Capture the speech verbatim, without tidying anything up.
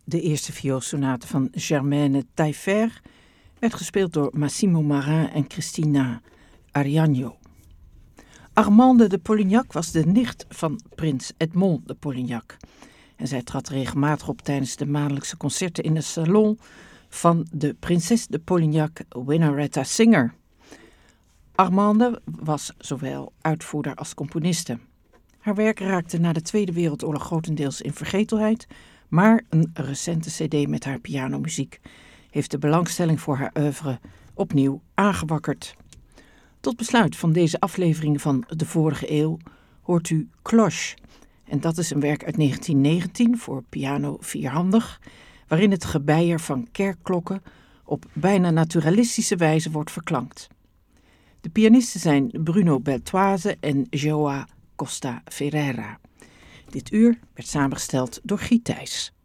De eerste vioolsonate van Germaine Taillefer werd gespeeld door Massimo Marin en Cristina Ariano. Armande de Polignac was de nicht van prins Edmond de Polignac. En zij trad regelmatig op tijdens de maandelijkse concerten in de salon van de prinses de Polignac Winnaretta Singer. Armande was zowel uitvoerder als componiste. Haar werk raakte na de Tweede Wereldoorlog grotendeels in vergetelheid, maar een recente cd met haar pianomuziek heeft de belangstelling voor haar oeuvre opnieuw aangewakkerd. Tot besluit van deze aflevering van de vorige eeuw hoort u Cloche. En dat is een werk uit negentien negentien voor piano vierhandig, waarin het gebeier van kerkklokken op bijna naturalistische wijze wordt verklankt. De pianisten zijn Bruno Beltoise en Joao Costa Ferreira. Dit uur werd samengesteld door Giet Thijs.